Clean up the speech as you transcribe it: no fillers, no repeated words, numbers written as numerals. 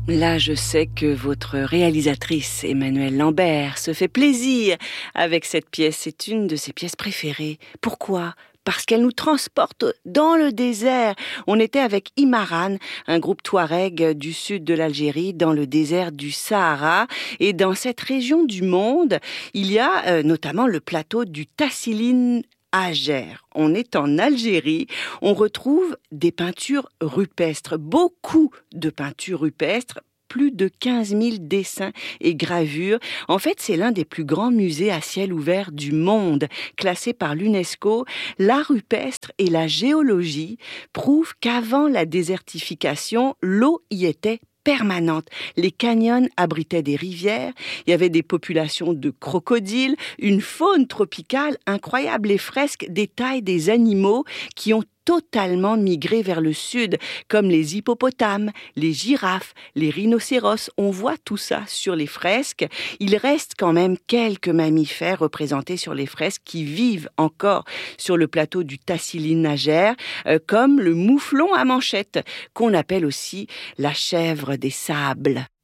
Là, je sais que votre réalisatrice, Emmanuelle Lambert, se fait plaisir avec cette pièce. C'est une de ses pièces préférées. Pourquoi ? Parce qu'elle nous transporte dans le désert. On était avec Imaran, un groupe touareg du sud de l'Algérie, dans le désert du Sahara. Et dans cette région du monde, il y a notamment le plateau du Tassili Ager. On est en Algérie, on retrouve des peintures rupestres, beaucoup de peintures rupestres, plus de 15 000 dessins et gravures. En fait, c'est l'un des plus grands musées à ciel ouvert du monde. Classé par l'UNESCO, l'art rupestre et la géologie prouvent qu'avant la désertification, l'eau y était permanente. Les canyons abritaient des rivières, il y avait des populations de crocodiles, une faune tropicale incroyable. Les fresques détaillent des animaux qui ont totalement migré vers le sud, comme les hippopotames, les girafes, les rhinocéros. On voit tout ça sur les fresques. Il reste quand même quelques mammifères représentés sur les fresques qui vivent encore sur le plateau du Tassili Ager, comme le mouflon à manchette, qu'on appelle aussi la chèvre des sables.